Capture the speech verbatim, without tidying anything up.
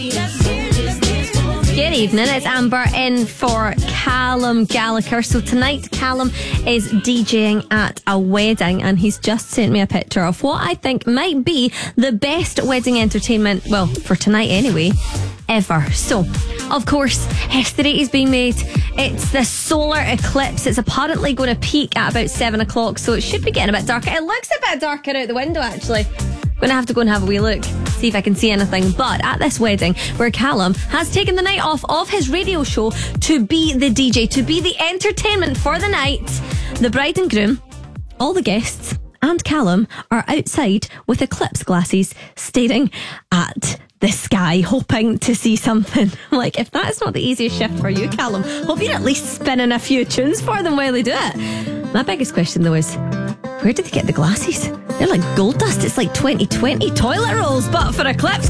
Good evening, it's Amber in for Callum Gallagher. So tonight Callum is DJing at a wedding and he's just sent me a picture of what I think might be the best wedding entertainment, well, for tonight anyway, ever. So, of course, history is being made. It's the solar eclipse. It's apparently going to peak at about seven o'clock, so it should be getting a bit darker. It looks a bit darker out the window, actually. I'm going to have to go and have a wee look, see if I can see anything. But at this wedding, where Callum has taken the night off of his radio show to be the D J, to be the entertainment for the night, the bride and groom, all the guests, and Callum are outside with eclipse glasses staring at the sky, hoping to see something. Like, if that is not the easiest shift for you, Callum, hope you're at least spinning a few tunes for them while they do it. My biggest question, though, is where did they get the glasses? They're like gold dust. It's like twenty twenty toilet rolls, but for eclipse